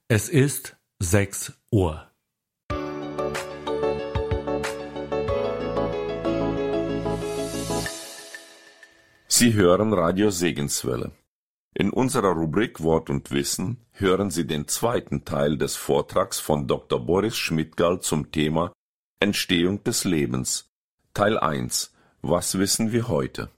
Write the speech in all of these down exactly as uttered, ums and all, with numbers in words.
Es ist sechs Uhr. Sie hören Radio Segenswelle. In unserer Rubrik Wort und Wissen hören Sie den zweiten Teil des Vortrags von Doktor Boris Schmidgall zum Thema Entstehung des Lebens. Teil eins. Was wissen wir heute?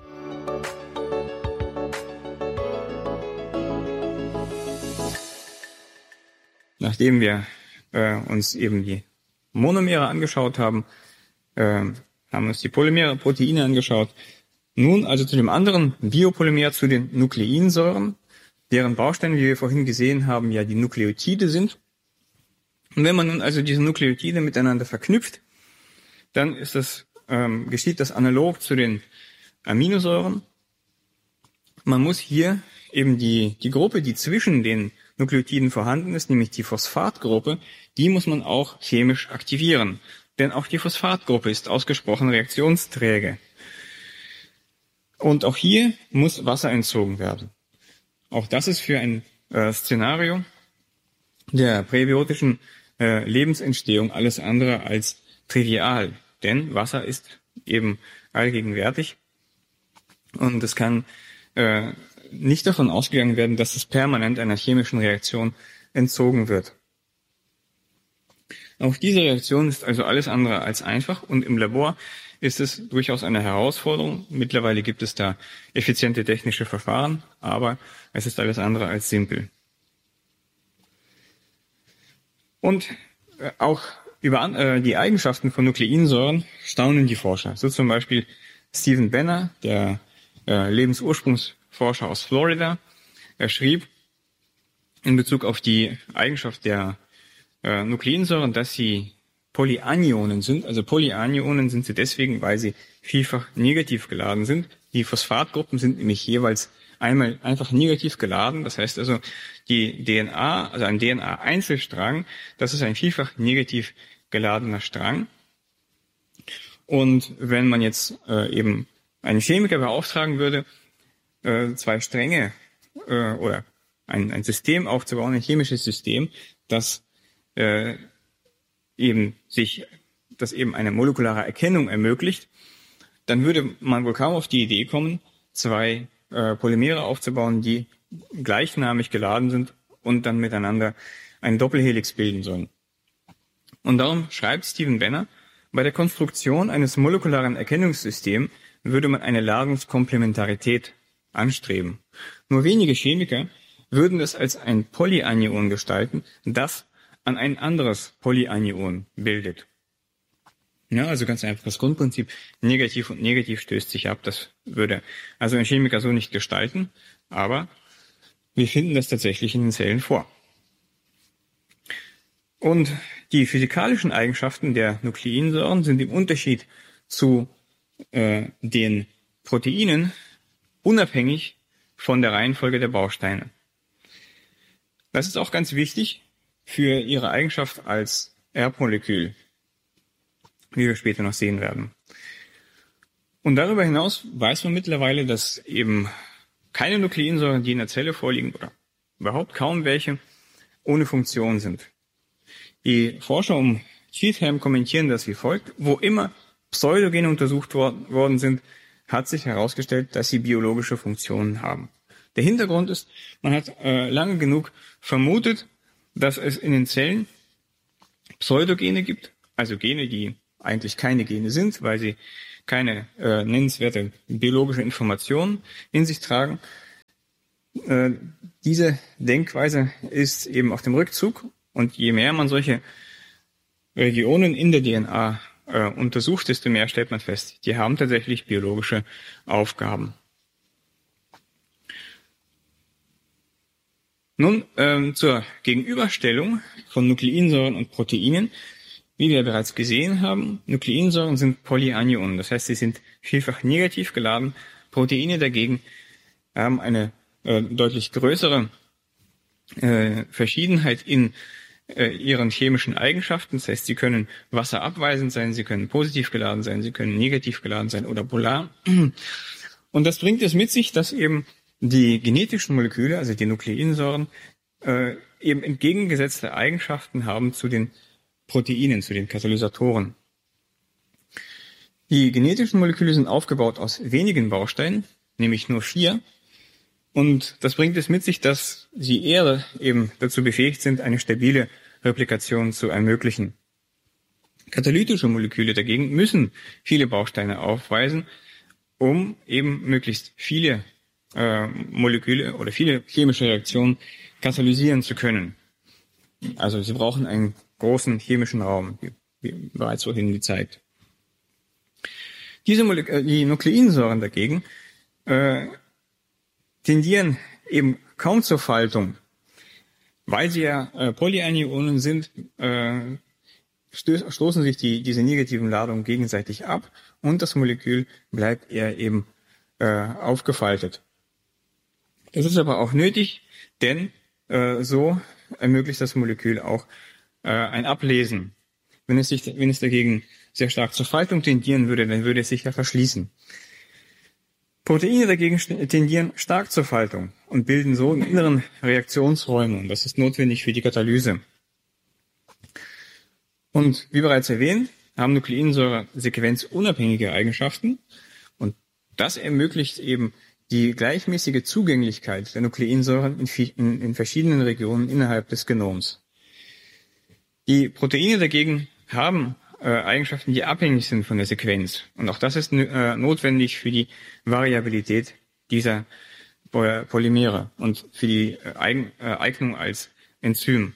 Nachdem wir äh, uns eben die Monomere angeschaut haben, äh, haben wir uns die Polymere, Proteine angeschaut. Nun also zu dem anderen Biopolymer, zu den Nukleinsäuren, deren Bausteine, wie wir vorhin gesehen haben, ja die Nukleotide sind. Und wenn man nun also diese Nukleotide miteinander verknüpft, dann ist das, ähm, geschieht das analog zu den Aminosäuren. Man muss hier eben die, die Gruppe, die zwischen den Nukleotiden vorhanden ist, nämlich die Phosphatgruppe, die muss man auch chemisch aktivieren. Denn auch die Phosphatgruppe ist ausgesprochen reaktionsträge. Und auch hier muss Wasser entzogen werden. Auch das ist für ein äh, Szenario der präbiotischen äh, Lebensentstehung alles andere als trivial. Denn Wasser ist eben allgegenwärtig und es kann äh, nicht davon ausgegangen werden, dass es permanent einer chemischen Reaktion entzogen wird. Auch diese Reaktion ist also alles andere als einfach und im Labor ist es durchaus eine Herausforderung. Mittlerweile gibt es da effiziente technische Verfahren, aber es ist alles andere als simpel. Und auch über die Eigenschaften von Nukleinsäuren staunen die Forscher. So zum Beispiel Stephen Benner, der Lebensursprungsforscher aus Florida. Er schrieb in Bezug auf die Eigenschaft der Nukleinsäuren, dass sie Polyanionen sind. Also Polyanionen sind sie deswegen, weil sie vielfach negativ geladen sind. Die Phosphatgruppen sind nämlich jeweils einmal einfach negativ geladen. Das heißt also, die D N A, also ein D N A-Einzelstrang, das ist ein vielfach negativ geladener Strang. Und wenn man jetzt äh, eben einen Chemiker beauftragen würde, äh, zwei Stränge äh, oder ein, ein System aufzubauen, ein chemisches System, das äh, eben sich, das eben eine molekulare Erkennung ermöglicht, dann würde man wohl kaum auf die Idee kommen, zwei äh, Polymere aufzubauen, die gleichnamig geladen sind und dann miteinander einen Doppelhelix bilden sollen. Und darum schreibt Stephen Benner, bei der Konstruktion eines molekularen Erkennungssystems würde man eine Ladungskomplementarität anstreben. Nur wenige Chemiker würden es als ein Polyanion gestalten, das an ein anderes Polyanion bildet. Ja, also ganz einfach das Grundprinzip, negativ und negativ stößt sich ab. Das würde also ein Chemiker so nicht gestalten, aber wir finden das tatsächlich in den Zellen vor. Und die physikalischen Eigenschaften der Nukleinsäuren sind im Unterschied zu äh, den Proteinen unabhängig von der Reihenfolge der Bausteine. Das ist auch ganz wichtig für ihre Eigenschaft als Erbmolekül, wie wir später noch sehen werden. Und darüber hinaus weiß man mittlerweile, dass eben keine Nukleinsäuren, die in der Zelle vorliegen, oder überhaupt kaum welche, ohne Funktion sind. Die Forscher um Cheatham kommentieren das wie folgt: Wo immer Pseudogene untersucht wor- worden sind, hat sich herausgestellt, dass sie biologische Funktionen haben. Der Hintergrund ist, man hat äh, lange genug vermutet, dass es in den Zellen Pseudogene gibt, also Gene, die eigentlich keine Gene sind, weil sie keine äh, nennenswerte biologische Information in sich tragen. Äh, diese Denkweise ist eben auf dem Rückzug und je mehr man solche Regionen in der D N A äh, untersucht, desto mehr stellt man fest, die haben tatsächlich biologische Aufgaben. Nun ähm, zur Gegenüberstellung von Nukleinsäuren und Proteinen. Wie wir bereits gesehen haben, Nukleinsäuren sind Polyanionen, das heißt, sie sind vielfach negativ geladen. Proteine dagegen haben eine äh, deutlich größere äh, Verschiedenheit in äh, ihren chemischen Eigenschaften. Das heißt, sie können wasserabweisend sein, sie können positiv geladen sein, sie können negativ geladen sein oder polar. Und das bringt es mit sich, dass eben die genetischen Moleküle, also die Nukleinsäuren, äh, eben entgegengesetzte Eigenschaften haben zu den Proteinen, zu den Katalysatoren. Die genetischen Moleküle sind aufgebaut aus wenigen Bausteinen, nämlich nur vier. Und das bringt es mit sich, dass sie eher eben dazu befähigt sind, eine stabile Replikation zu ermöglichen. Katalytische Moleküle dagegen müssen viele Bausteine aufweisen, um eben möglichst viele äh, Moleküle oder viele chemische Reaktionen katalysieren zu können. Also sie brauchen einen großen chemischen Raum, wie, wie bereits vorhin gezeigt. Diese Molek- äh, die Nukleinsäuren dagegen äh, tendieren eben kaum zur Faltung, weil sie ja äh, Polyanionen sind, äh, stöß, stoßen sich die, diese negativen Ladungen gegenseitig ab und das Molekül bleibt eher eben äh, aufgefaltet. Das ist aber auch nötig, denn äh, so ermöglicht das Molekül auch äh, ein Ablesen. Wenn es sich, wenn es dagegen sehr stark zur Faltung tendieren würde, dann würde es sich ja verschließen. Proteine dagegen tendieren stark zur Faltung und bilden so im Inneren Reaktionsräume. Und das ist notwendig für die Katalyse. Und wie bereits erwähnt, haben Nukleinsäure sequenzunabhängige Eigenschaften. Und das ermöglicht eben die gleichmäßige Zugänglichkeit der Nukleinsäuren in, in, in verschiedenen Regionen innerhalb des Genoms. Die Proteine dagegen haben äh, Eigenschaften, die abhängig sind von der Sequenz. Und auch das ist äh, notwendig für die Variabilität dieser Polymere und für die äh, Eigen, äh, Eignung als Enzym.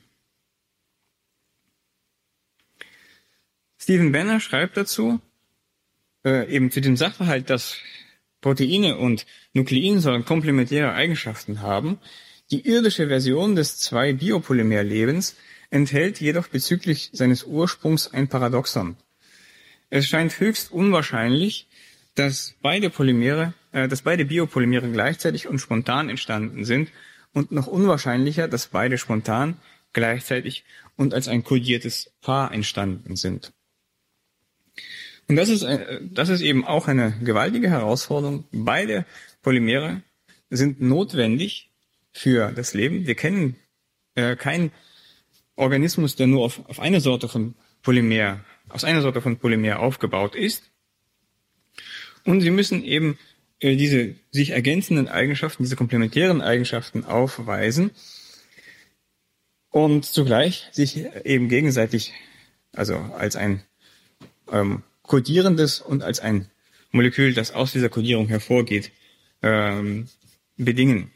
Stephen Banner schreibt dazu, äh, eben zu dem Sachverhalt, dass Proteine und Nukleinsäuren komplementäre Eigenschaften haben. Die irdische Version des zwei Biopolymerlebens enthält jedoch bezüglich seines Ursprungs ein Paradoxon. Es scheint höchst unwahrscheinlich, dass beide Polymere, äh, dass beide Biopolymere gleichzeitig und spontan entstanden sind und noch unwahrscheinlicher, dass beide spontan, gleichzeitig und als ein kodiertes Paar entstanden sind. Und das ist, äh, das ist eben auch eine gewaltige Herausforderung. Beide Polymere sind notwendig für das Leben. Wir kennen äh, keinen Organismus, der nur auf, auf eine Sorte von Polymer, aus einer Sorte von Polymer aufgebaut ist. Und sie müssen eben äh, diese sich ergänzenden Eigenschaften, diese komplementären Eigenschaften aufweisen und zugleich sich eben gegenseitig, also als ein ähm, kodierendes und als ein Molekül, das aus dieser Kodierung hervorgeht, ähm, bedingen.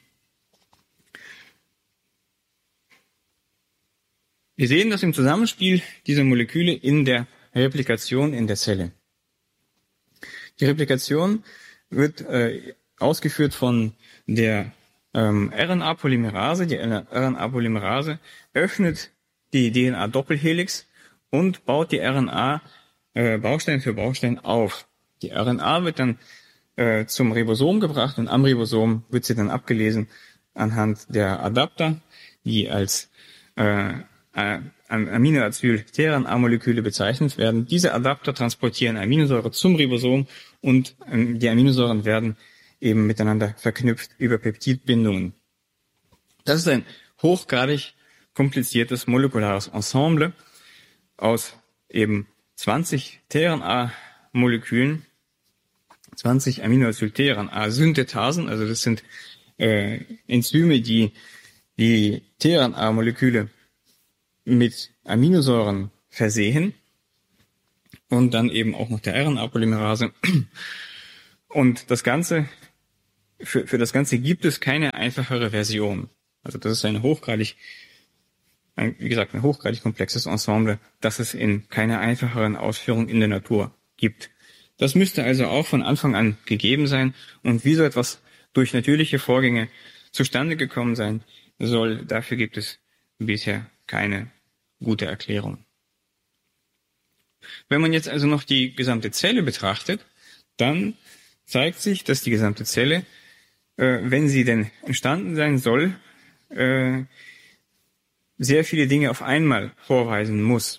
Wir sehen das im Zusammenspiel dieser Moleküle in der Replikation in der Zelle. Die Replikation wird äh, ausgeführt von der ähm, R N A-Polymerase. Die R N A-Polymerase öffnet die D N A-Doppelhelix und baut die R N A äh, Baustein für Baustein auf. Die R N A wird dann äh, zum Ribosom gebracht und am Ribosom wird sie dann abgelesen anhand der Adapter, die als äh, Aminoacyl-tRNA-Moleküle bezeichnet werden. Diese Adapter transportieren Aminosäure zum Ribosom und ähm, die Aminosäuren werden eben miteinander verknüpft über Peptidbindungen. Das ist ein hochgradig kompliziertes molekulares Ensemble aus eben zwanzig tRNA-Molekülen, zwanzig Aminoacyl-tRNA-Synthetasen, also das sind äh, Enzyme, die die tRNA-Moleküle mit Aminosäuren versehen und dann eben auch noch der R N A-Polymerase. Und das Ganze, für, für das Ganze gibt es keine einfachere Version. Also das ist eine hochgradig, ein, wie gesagt, ein hochgradig komplexes Ensemble, das es in keiner einfacheren Ausführung in der Natur gibt. Das müsste also auch von Anfang an gegeben sein. Und wie so etwas durch natürliche Vorgänge zustande gekommen sein soll, dafür gibt es bisher keine gute Erklärung. Wenn man jetzt also noch die gesamte Zelle betrachtet, dann zeigt sich, dass die gesamte Zelle, äh, wenn sie denn entstanden sein soll, äh, sehr viele Dinge auf einmal vorweisen muss.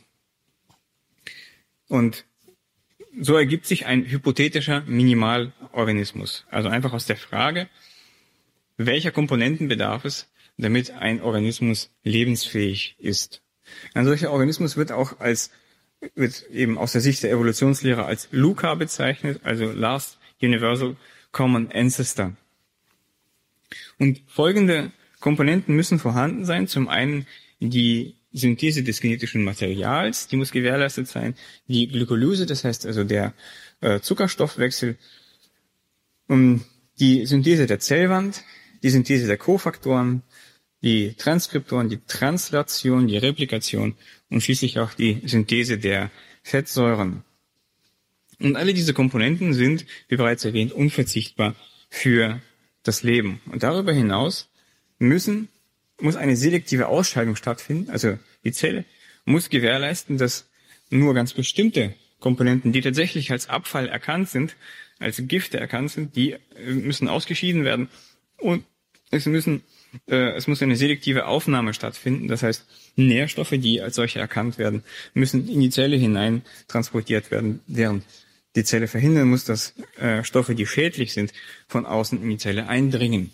Und so ergibt sich ein hypothetischer Minimalorganismus. Also einfach aus der Frage, welcher Komponenten bedarf es, damit ein Organismus lebensfähig ist. Ein solcher Organismus wird auch als, wird eben aus der Sicht der Evolutionslehre als LUCA bezeichnet, also Last Universal Common Ancestor. Und folgende Komponenten müssen vorhanden sein. Zum einen die Synthese des genetischen Materials, die muss gewährleistet sein. Die Glykolyse, das heißt also der äh, Zuckerstoffwechsel. Um die Synthese der Zellwand, die Synthese der Kofaktoren, die Transkriptoren, die Translation, die Replikation und schließlich auch die Synthese der Fettsäuren. Und alle diese Komponenten sind, wie bereits erwähnt, unverzichtbar für das Leben. Und darüber hinaus müssen, muss eine selektive Ausscheidung stattfinden. Also die Zelle muss gewährleisten, dass nur ganz bestimmte Komponenten, die tatsächlich als Abfall erkannt sind, als Gifte erkannt sind, die müssen ausgeschieden werden. Und es müssen, äh, es muss eine selektive Aufnahme stattfinden. Das heißt, Nährstoffe, die als solche erkannt werden, müssen in die Zelle hinein transportiert werden, während die Zelle verhindern muss, dass äh, Stoffe, die schädlich sind, von außen in die Zelle eindringen.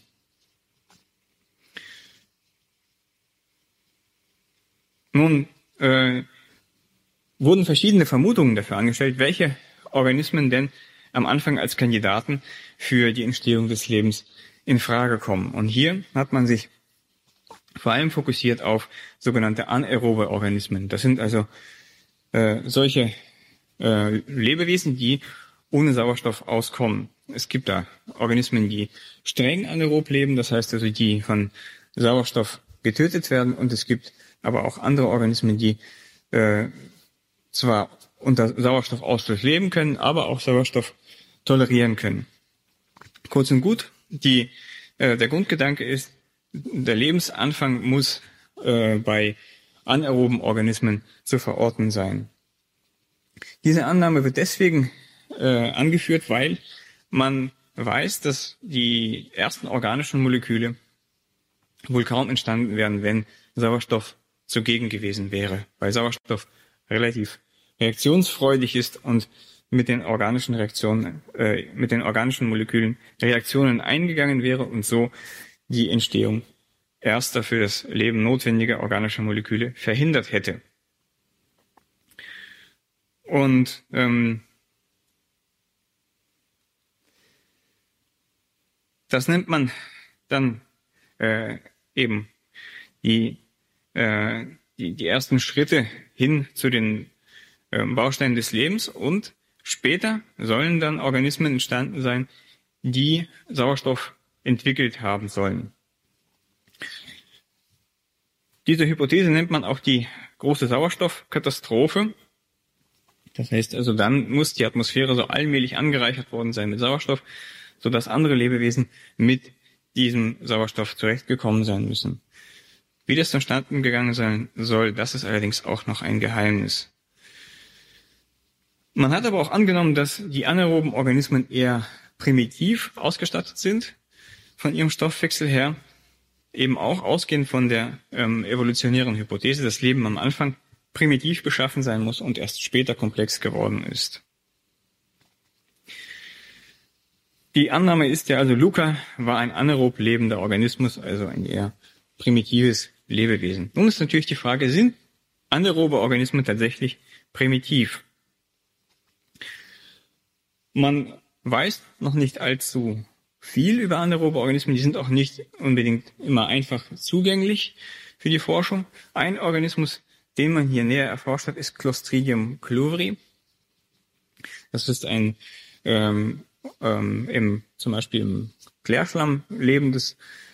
Nun äh, wurden verschiedene Vermutungen dafür angestellt, welche Organismen denn am Anfang als Kandidaten für die Entstehung des Lebens in Frage kommen. Und hier hat man sich vor allem fokussiert auf sogenannte anaerobe Organismen. Das sind also äh, solche äh, Lebewesen, die ohne Sauerstoff auskommen. Es gibt da Organismen, die streng anaerob leben, das heißt also, die von Sauerstoff getötet werden, und es gibt aber auch andere Organismen, die äh, zwar unter Sauerstoffausstoß leben können, aber auch Sauerstoff tolerieren können. Kurz und gut, die, äh, der Grundgedanke ist, der Lebensanfang muss äh, bei anaeroben Organismen zu verorten sein. Diese Annahme wird deswegen äh, angeführt, weil man weiß, dass die ersten organischen Moleküle wohl kaum entstanden wären, wenn Sauerstoff zugegen gewesen wäre, weil Sauerstoff relativ reaktionsfreudig ist und mit den organischen Reaktionen, äh, mit den organischen Molekülen Reaktionen eingegangen wäre und so die Entstehung erster für das Leben notwendiger organischer Moleküle verhindert hätte. Und ähm, das nennt man dann äh, eben die, äh, die die ersten Schritte hin zu den äh, Bausteinen des Lebens, und später sollen dann Organismen entstanden sein, die Sauerstoff entwickelt haben sollen. Diese Hypothese nennt man auch die große Sauerstoffkatastrophe. Das heißt also, dann muss die Atmosphäre so allmählich angereichert worden sein mit Sauerstoff, sodass andere Lebewesen mit diesem Sauerstoff zurechtgekommen sein müssen. Wie das zustande gegangen sein soll, das ist allerdings auch noch ein Geheimnis. Man hat aber auch angenommen, dass die anaeroben Organismen eher primitiv ausgestattet sind von ihrem Stoffwechsel her, eben auch ausgehend von der ähm, evolutionären Hypothese, dass Leben am Anfang primitiv beschaffen sein muss und erst später komplex geworden ist. Die Annahme ist ja also, LUCA war ein anaerob lebender Organismus, also ein eher primitives Lebewesen. Nun ist natürlich die Frage, sind anaerobe Organismen tatsächlich primitiv? Man weiß noch nicht allzu viel über anaerobe Organismen, die sind auch nicht unbedingt immer einfach zugänglich für die Forschung. Ein Organismus, den man hier näher erforscht hat, ist Clostridium cluveri. Das ist ein ähm, ähm, im, zum Beispiel im Klärschlamm lebendes